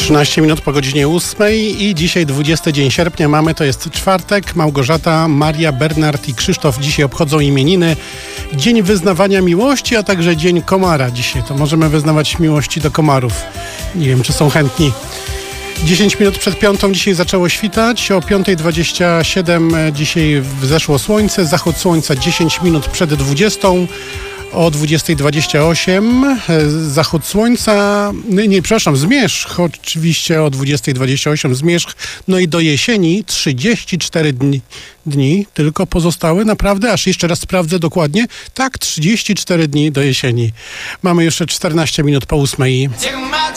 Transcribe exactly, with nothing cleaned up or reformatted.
trzynaście minut po godzinie ósmej i dzisiaj dwudziesty dzień sierpnia mamy, to jest czwartek. Małgorzata, Maria, Bernard i Krzysztof dzisiaj obchodzą imieniny. Dzień wyznawania miłości, a także dzień komara dzisiaj. To możemy wyznawać miłości do komarów. Nie wiem, czy są chętni. dziesięć minut przed piątą dzisiaj zaczęło świtać, o piąta dwadzieścia siedem dzisiaj wzeszło słońce, zachód słońca dziesięć minut przed dwudziestą. O dwudziesta dwadzieścia osiem zachód słońca, nie, przepraszam, zmierzch oczywiście o dwudziesta dwadzieścia osiem zmierzch, no i do jesieni trzydzieści cztery dni, dni tylko pozostały, naprawdę, aż jeszcze raz sprawdzę dokładnie, tak, trzydzieści cztery dni do jesieni. Mamy jeszcze czternaście minut po ósmej.